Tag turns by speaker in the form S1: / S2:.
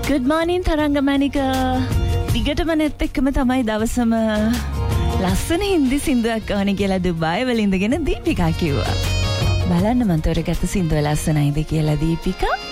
S1: Good morning තරංගමණික. දිගටම net එක්කම තමයි දවසම ලස්සන හින්දි සින්දුවක් අහන්න කියලා දුබායි වල ඉඳගෙන දීපිකා කිව්වා. බලන්න මන්තර ගත සින්දුව ලස්සනයිද කියලා දීපිකා.